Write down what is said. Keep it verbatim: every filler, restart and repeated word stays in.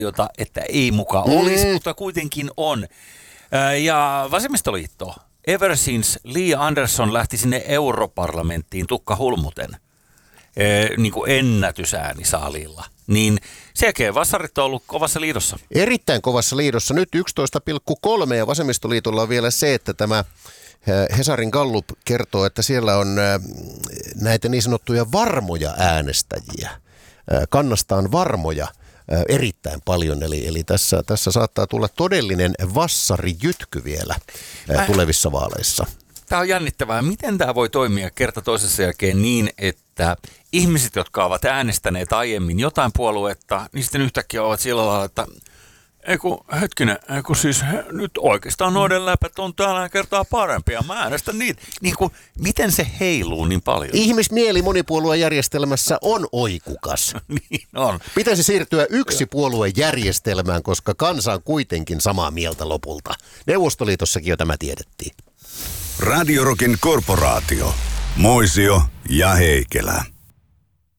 jota, että ei muka olisi, mm. mutta kuitenkin on. Ja vasemmistoliitto, ever since Li Andersson lähti sinne europarlamenttiin tukka hulmuten, niin kuin ennätysääni salilla, niin sen jälkeen vasarit on ollut kovassa liidossa. Erittäin kovassa liidossa. Nyt yksitoista pilkku kolme ja vasemmistoliitolla on vielä se, että tämä Hesarin Gallup kertoo, että siellä on näitä niin sanottuja varmoja äänestäjiä. Kannastaan varmoja erittäin paljon, eli, eli tässä, tässä saattaa tulla todellinen vassarijytky vielä Mä... tulevissa vaaleissa. Tämä on jännittävää. Miten tämä voi toimia kerta toisessa jälkeen niin, että ihmiset, jotka ovat äänestäneet aiemmin jotain puoluetta, niin sitten yhtäkkiä ovat sillä lailla, että eiku, hetkinen, eiku siis he, nyt oikeastaan noiden läpät on täällä kertaa parempia. Mä äänestän niitä. Niin kuin, miten se heiluu niin paljon? Ihmismieli monipuoluejärjestelmässä on oikukas. Niin on. Pitäisi siirtyä yksi puoluejärjestelmään, koska kansa on kuitenkin samaa mieltä lopulta. Neuvostoliitossakin jo tämä tiedettiin. Radio Rockin korporaatio. Moisio ja Heikelä.